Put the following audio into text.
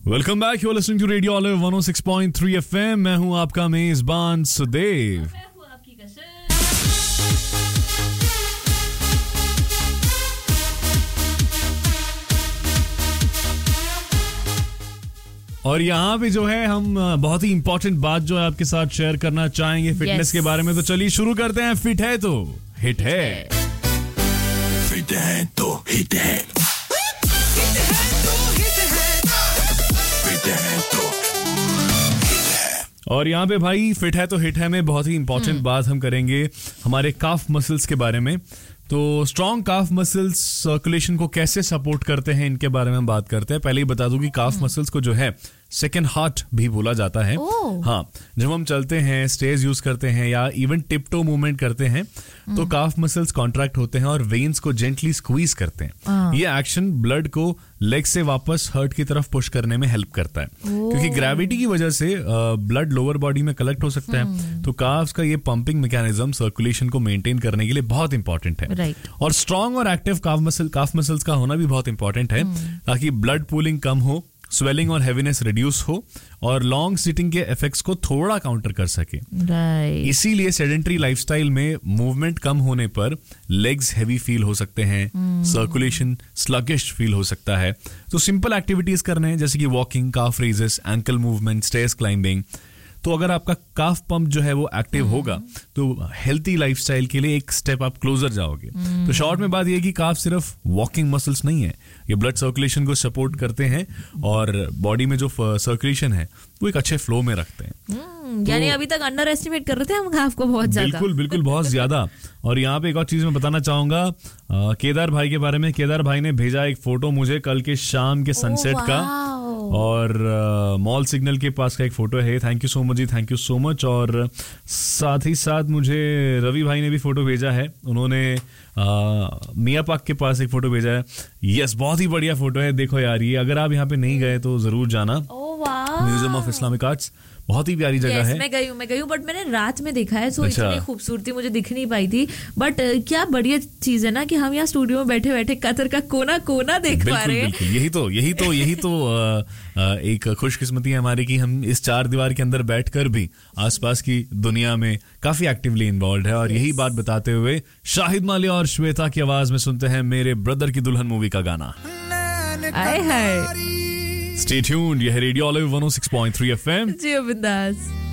Welcome back, you are listening to radio olive 106.3 FM। मैं हूं आपका मेजबान सुदेव। मैं हूँ आपकी कसर। और यहाँ पे जो है हम बहुत ही इंपॉर्टेंट बात जो है आपके साथ शेयर करना चाहेंगे फिटनेस के बारे में। तो चलिए शुरू करते हैं। फिट है तो हिट है, फिट है तो हिट है, फिट है तो और यहाँ पे भाई फिट है तो हिट है में बहुत ही इंपॉर्टेंट बात हम करेंगे हमारे काफ मसल्स के बारे में। तो स्ट्रॉन्ग काफ मसल्स सर्कुलेशन को कैसे सपोर्ट करते हैं इनके बारे में हम बात करते हैं। पहले ही बता दूं कि काफ मसल्स को जो है सेकंड हार्ट भी बोला जाता है। हाँ, जब हम चलते हैं, स्टेज यूज करते हैं या इवन टिपटो मूवमेंट करते हैं तो काफ मसल्स कॉन्ट्रैक्ट होते हैं और वेन्स को जेंटली स्क्वीज करते हैं। ये एक्शन ब्लड को लेग से वापस हार्ट की तरफ पुश करने में हेल्प करता है, क्योंकि ग्रेविटी की वजह से ब्लड लोअर बॉडी में कलेक्ट हो सकता है। तो काफ्स का ये पंपिंग मैकेनिज्म सर्कुलेशन को मेंटेन करने के लिए बहुत इंपॉर्टेंट है। और स्ट्रॉन्ग और एक्टिव काफ मसल्स का होना भी बहुत इंपॉर्टेंट है, ताकि ब्लड पूलिंग कम हो, स्वेलिंग और हेवीनेस रिड्यूस हो और लॉन्ग सिटिंग के इफेक्ट्स को थोड़ा काउंटर कर सके। इसीलिए सेडेंटरी लाइफस्टाइल में मूवमेंट कम होने पर लेग्स हेवी फील हो सकते हैं, सर्कुलेशन स्लगिश फील हो सकता है। तो सिंपल एक्टिविटीज करने हैं, जैसे कि वॉकिंग, काफ raises, ankle movement, stairs climbing. तो अगर आपका काफ पंप जो है वो एक्टिव होगा तो हेल्थी लाइफस्टाइल के लिए एक स्टेप आप क्लोजर जाओगे। तो शॉर्ट में बात ये है कि काफ सिर्फ वॉकिंग मसल्स नहीं है, ये ब्लड सर्कुलेशन को सपोर्ट करते हैं और बॉडी में जो सर्कुलेशन है वो एक अच्छे फ्लो में रखते हैं। यानी अभी तक अंडर एस्टिमेट कर रहे थे हम काफ को बहुत ज्यादा। बिल्कुल बहुत ज्यादा। और यहाँ पे एक और चीज मैं बताना चाहूंगा केदार भाई के बारे में। केदार भाई ने भेजा एक फोटो मुझे कल के शाम के सनसेट का, और मॉल सिग्नल के पास का एक फोटो है। Thank you so much ji, thank you so much. और साथ ही साथ मुझे रवि भाई ने भी फोटो भेजा है, उन्होंने मियाँ पार्क के पास एक फोटो भेजा है। यस, बहुत ही बढ़िया फोटो है। देखो यार, ये अगर आप यहाँ पे नहीं गए तो जरूर जाना। म्यूजियम ऑफ इस्लामिक आर्ट्स बहुत ही प्यारी जगह है। मैं गई हूँ बट मैंने रात में देखा है, सो इतनी खूबसूरती मुझे दिख नहीं पाई थी। बट क्या बढ़िया चीज है ना कि हम यहाँ स्टूडियो में बैठे बैठे कतर का कोना कोना देख पा रहे हैं। यही तो एक खुशकिस्मती है हमारी कि हम इस चार दीवार के अंदर बैठकर भी आसपास की दुनिया में काफी एक्टिवली इन्वॉल्व है। और यही बात बताते हुए शाहिद मालिया और श्वेता की आवाज में सुनते हैं मेरे ब्रदर की दुल्हन मूवी का गाना। Stay tuned, यह है रेडियो ऑलिव 106.3 FM। जी बिंदास।